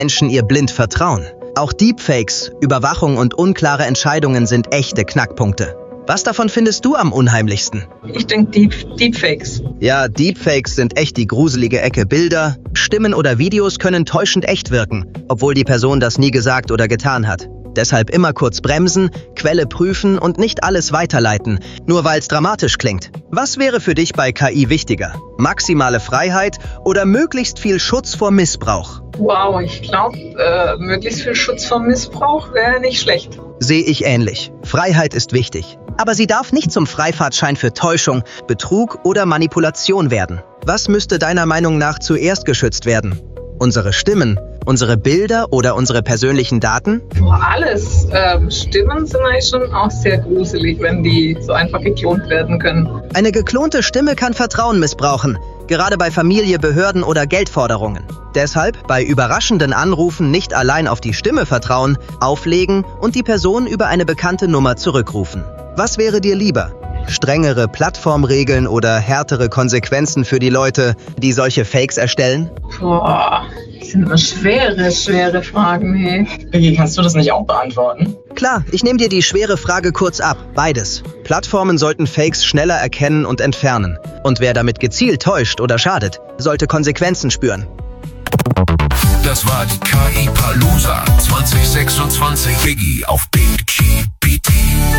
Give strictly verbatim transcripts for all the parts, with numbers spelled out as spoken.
Menschen ihr blind vertrauen. Auch Deepfakes, Überwachung und unklare Entscheidungen sind echte Knackpunkte. Was davon findest du am unheimlichsten? Ich denke Deep, Deepfakes. Ja, Deepfakes sind echt die gruselige Ecke. Bilder, Stimmen oder Videos können täuschend echt wirken, obwohl die Person das nie gesagt oder getan hat. Deshalb immer kurz bremsen, Quelle prüfen und nicht alles weiterleiten, nur weil es dramatisch klingt. Was wäre für dich bei K I wichtiger? Maximale Freiheit oder möglichst viel Schutz vor Missbrauch? Wow, ich glaube, äh, möglichst viel Schutz vor Missbrauch wäre nicht schlecht. Sehe ich ähnlich. Freiheit ist wichtig. Aber sie darf nicht zum Freifahrtschein für Täuschung, Betrug oder Manipulation werden. Was müsste deiner Meinung nach zuerst geschützt werden? Unsere Stimmen, unsere Bilder oder unsere persönlichen Daten? Boah, alles. Ähm, Stimmen sind eigentlich schon auch sehr gruselig, wenn die so einfach geklont werden können. Eine geklonte Stimme kann Vertrauen missbrauchen, gerade bei Familie, Behörden oder Geldforderungen. Deshalb bei überraschenden Anrufen nicht allein auf die Stimme vertrauen, auflegen und die Person über eine bekannte Nummer zurückrufen. Was wäre dir lieber? Strengere Plattformregeln oder härtere Konsequenzen für die Leute, die solche Fakes erstellen? Boah, das sind immer schwere, schwere Fragen, hey. Vicky, kannst du das nicht auch beantworten? Klar, ich nehme dir die schwere Frage kurz ab. Beides. Plattformen sollten Fakes schneller erkennen und entfernen. Und wer damit gezielt täuscht oder schadet, sollte Konsequenzen spüren. Das war die K I-Palooza zwanzig sechsundzwanzig. Biggie auf Big G P T.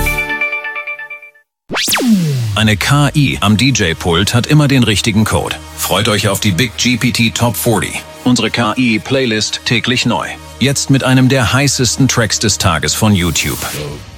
Eine K I am D J-Pult hat immer den richtigen Code. Freut euch auf die Big G P T Top vierzig. Unsere K I-Playlist täglich neu. Jetzt mit einem der heißesten Tracks des Tages von YouTube.